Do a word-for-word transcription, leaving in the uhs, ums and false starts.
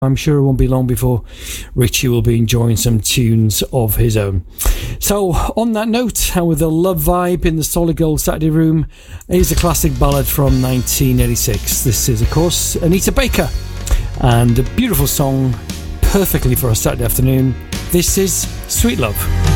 I'm sure it won't be long before Richie will be enjoying some tunes of his own. So, on that note, and with the love vibe in the Solid Gold Saturday room, is a classic ballad from nineteen eighty-six. This is, of course, Anita Baker, and a beautiful song, perfectly for a Saturday afternoon. This is Sweet Love.